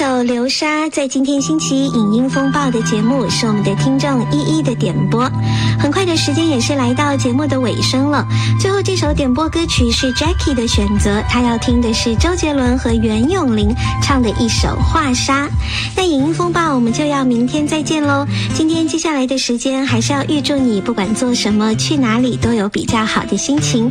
首流沙在今天星期影音风暴的节目是我们的听众一一的点播。很快的时间也是来到节目的尾声了，最后这首点播歌曲是 Jackie 的选择，他要听的是周杰伦和袁咏琳唱的一首画沙。那影音风暴我们就要明天再见咯。今天接下来的时间还是要预祝你不管做什么去哪里都有比较好的心情。